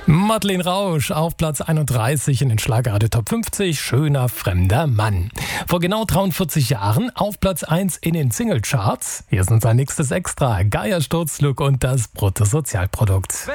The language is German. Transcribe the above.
Madeleine Rausch auf Platz 31 in den Schlagerradio Top 50, Schöner fremder Mann. Vor genau 43 Jahren auf Platz 1 in den Singlecharts. Hier ist unser nächstes Extra, Geiersturz-Look und das Bruttosozialprodukt.